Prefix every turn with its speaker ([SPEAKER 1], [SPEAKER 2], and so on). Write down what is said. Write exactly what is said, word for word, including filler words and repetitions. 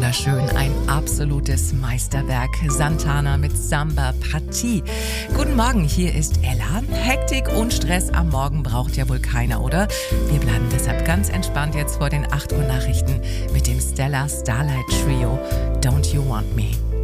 [SPEAKER 1] wunderschön, ein absolutes Meisterwerk. Santana mit Samba Partie. Guten Morgen, hier ist Ella. Hektik und Stress am Morgen braucht ja wohl keiner, oder? Wir bleiben deshalb ganz entspannt jetzt vor den acht Uhr Nachrichten mit dem Stellar Starlight Trio Don't You Want Me.